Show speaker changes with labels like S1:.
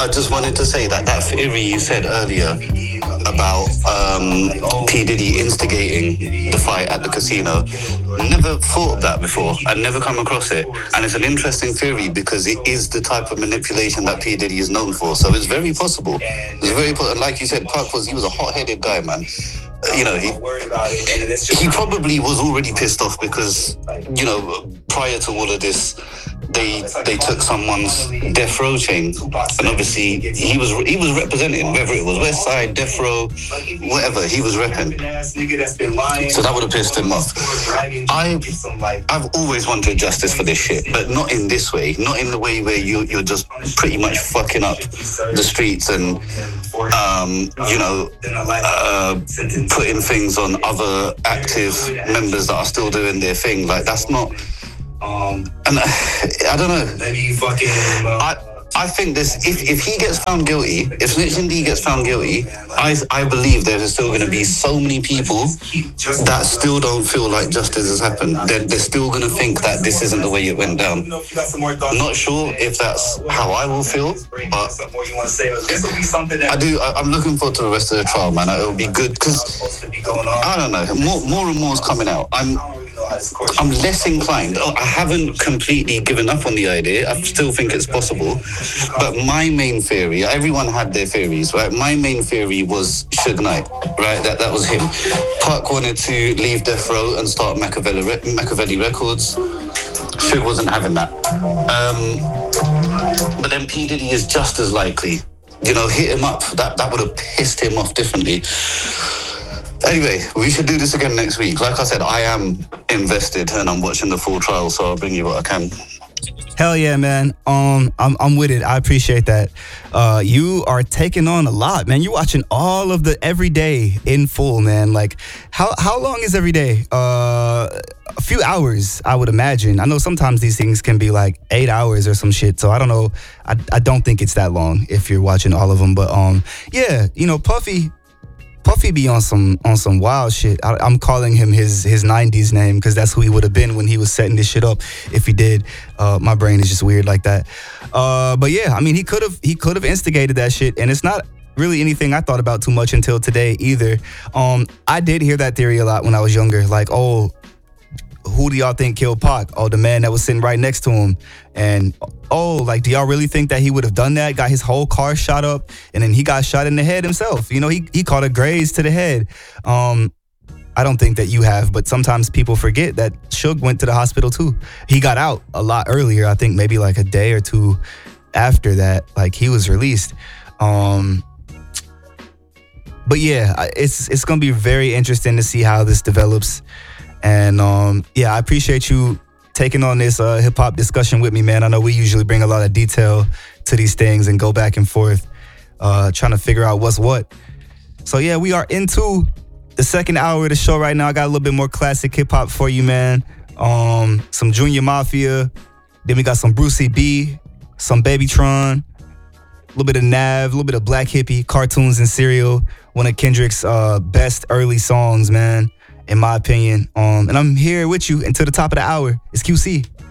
S1: I just wanted to say that theory you said earlier about P. Diddy instigating the fight at the casino, never thought of that before. I'd never come across it. And it's an interesting theory because it is the type of manipulation that P. Diddy is known for. So it's very possible. It's very like you said, Park he was a hot-headed guy, man. He probably was already pissed off because, prior to all of this, they took someone's death row chain, and obviously he was representing, whether it was West Side, death row, whatever, he was repping. So that would have pissed him off. I've always wanted justice for this shit, but not in this way, not in the way where you're just pretty much fucking up the streets and putting things on other active members that are still doing their thing. Like, that's not. And I don't know. I think this. If he gets found guilty, if Snitch and D gets found guilty, I believe there is still going to be so many people that still don't feel like justice has happened. They're still going to think that this isn't the way it went down. Not sure if that's how I will feel, but I do. I'm looking forward to the rest of the trial, man. It'll be good because I don't know. More and more is coming out. I'm less inclined. I haven't completely given up on the idea. I still think it's possible. But my main theory, everyone had their theories, right? My main theory was Suge Knight, right? That was him. Park wanted to leave Death Row and start Machiavelli Records. Suge wasn't having that. But then P. Diddy is just as likely. Hit him up. That would have pissed him off differently. Anyway, we should do this again next week. Like I said, I am invested and I'm watching the full trial, so I'll bring you what I can.
S2: Hell yeah, man. I'm with it. I appreciate that. You are taking on a lot, man. You're watching all of the every day in full, man. Like, how long is every day? A few hours, I would imagine. I know sometimes these things can be like 8 hours or some shit. So I don't know. I don't think it's that long if you're watching all of them. But yeah, Puffy be on some wild shit. I'm calling him his 90s name because that's who he would have been when he was setting this shit up. If he did, my brain is just weird like that. But yeah, I mean, he could have instigated that shit, and it's not really anything I thought about too much until today either. I did hear that theory a lot when I was younger. Like, oh, who do y'all think killed Pac? Oh, the man that was sitting right next to him. And like, do y'all really think that he would have done that? Got his whole car shot up, and then he got shot in the head himself. He caught a graze to the head. I don't think that you have, but sometimes people forget that Suge went to the hospital too. He got out a lot earlier. I think maybe like a day or two after that, like, he was released. But yeah, it's gonna be very interesting to see how this develops. And yeah, I appreciate you taking on this hip-hop discussion with me, man. I know we usually bring a lot of detail to these things and go back and forth trying to figure out what's what. So yeah, we are into the second hour of the show right now. I got a little bit more classic hip-hop for you, man. Some Junior Mafia. Then we got some Brucey B, some Babytron, a little bit of Nav, a little bit of Black Hippie, Cartoons and Cereal. One of Kendrick's best early songs, man, in my opinion. And I'm here with you until the top of the hour. It's QC.